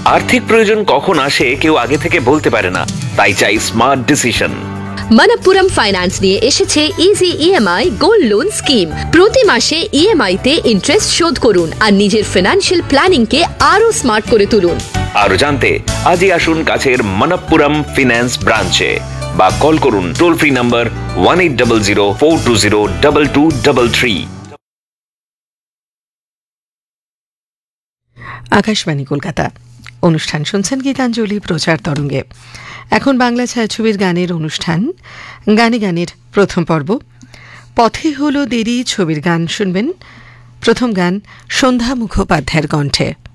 আর্থিক প্রয়োজন কখন আসে কেউ আগে থেকে বলতে পারে না, তাই চাই স্মার্ট ডিসিশন। মনপ্পুরম ফাইন্যান্স নিয়ে এসেছে easy EMI gold loan scheme. প্রতি মাসে ইএমআই তে ইন্টারেস্ট শোধ করুন আর নিজের ফিনান্সিয়াল প্ল্যানিং কে আরো স্মার্ট করে তুলুন। আরো জানতে আজই আসুন কাছের মনপ্পুরম ফিন্যান্স ব্রাঞ্চে বা কল করুন toll free number 1800-420-2233। Akashvani Kolkata, অনুষ্ঠান শুনছেন গীতাঞ্জলি প্রচার তরঙ্গে। এখন বাংলা ছায়াছবির গানের অনুষ্ঠান, গানে গানের প্রথম পর্ব। পথে হলো দেরি ছবির গান শুনবেন। প্রথম গান সন্ধ্যা মুখোপাধ্যায়ের কণ্ঠে।